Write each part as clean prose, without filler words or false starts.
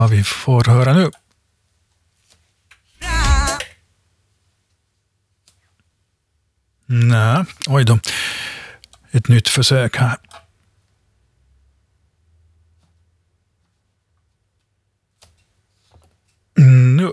Vad vi får höra nu. Nej, oj då. Ett nytt försök här. Nu.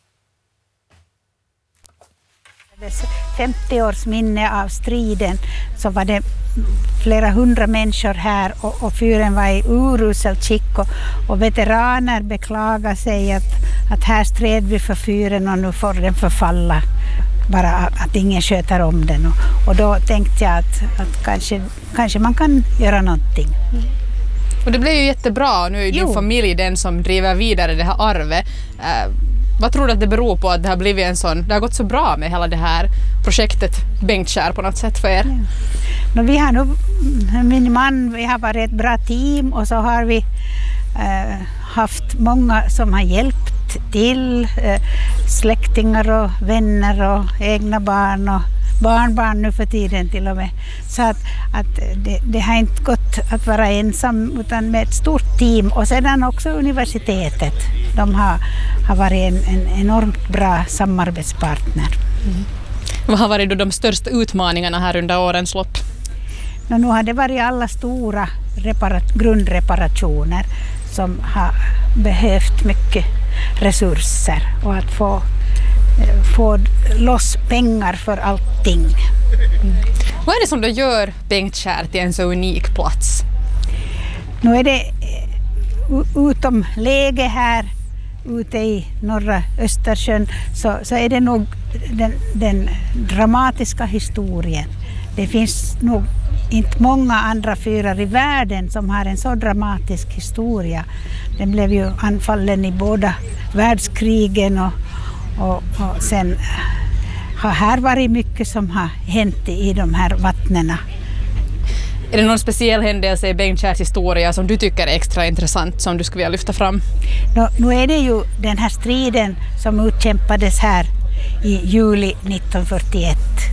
50-årsminne av striden så var det flera hundra människor här och fyren var i uruselt skick och veteraner beklagar sig att här stred vi för fyren och nu får den förfalla. Bara att ingen sköter om den och då tänkte jag att kanske man kan göra någonting. Och det blev ju jättebra, nu är ju din familj den som driver vidare det här arvet. Vad tror du att det beror på att det har blivit det har gått så bra med hela det här projektet Bengtkär på något sätt för er? Ja. Vi har nu, min man, vi har varit ett bra team och så har vi haft många som har hjälpt till, släktingar och vänner och egna barn och barnbarn nu för tiden till och med. Så att det har inte gått att vara ensam utan med ett stort team och sedan också universitetet. De har varit en enormt bra samarbetspartner. Mm. Vad har varit då de största utmaningarna här under årens lopp? Nu har det varit alla stora grundreparationer som har behövt mycket resurser och att få loss pengar för allting. Vad är det som då gör Bengtkär till en så unik plats? Nu är det utom läge här ute i norra Östersjön så är det nog den dramatiska historien. Det finns nog inte många andra fyrar i världen som har en så dramatisk historia. Den blev ju anfallen i båda världskrigen och sen har här varit mycket som har hänt i de här vattnena. Är det någon speciell händelse i Bengtkärs historia som du tycker är extra intressant som du skulle vilja lyfta fram? Nu är det ju den här striden som utkämpades här i juli 1941.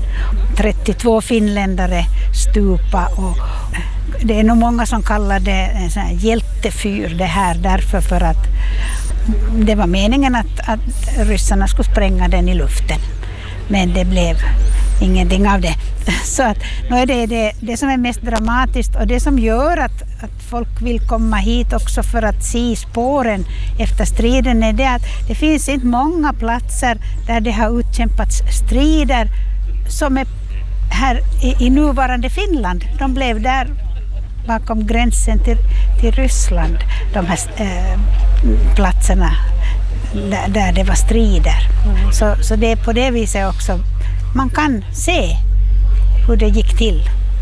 32 finländare stupa och det är nog många som kallar det en sån här hjältefyr det här därför för att det var meningen att ryssarna skulle spränga den i luften. Men det blev ingenting av det. Så att nu är det som är mest dramatiskt och det som gör att folk vill komma hit också för att se spåren efter striden är det att det finns inte många platser där det har utkämpats strider som är här i nuvarande Finland. De blev där bakom gränsen till Ryssland, de här platserna där det var strider. Så det är på det viset också man kan se hur det gick till.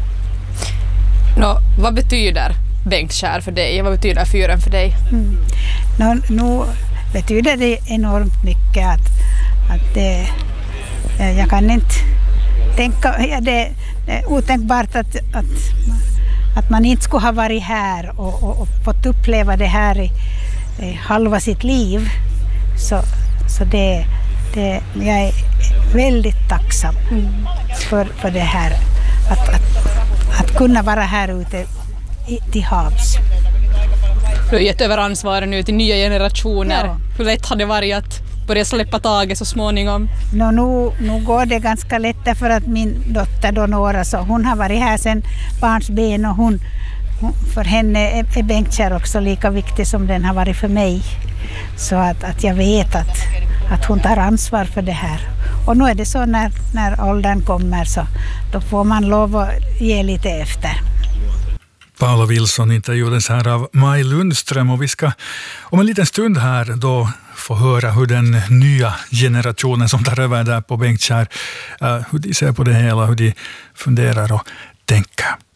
Vad betyder Bengtkär för dig? Vad betyder fyren för dig? Nu betyder det enormt mycket att jag kan inte tänka, det är otänkbart att man inte skulle ha varit här och fått uppleva det här i halva sitt liv. Så det jag är väldigt tacksam för det här att kunna vara här ute till havs. Du har gett över ansvaret nu till nya generationer. Ja. Hur lätt har det varit att börja släppa taget så småningom? Nu går det ganska lätt därför att min dotter då Nora så hon har varit här sedan barnsben och hon för henne är Bengtkär också lika viktig som den har varit för mig. Så att jag vet att hon tar ansvar för det här. Och nu är det så när åldern kommer så då får man lov att ge lite efter. Paula Wilson intervjuades här av Maj Lundström och vi ska om en liten stund här då få höra hur den nya generationen som tar över där på Bengtkär, hur de ser på det hela, hur de funderar och tänker.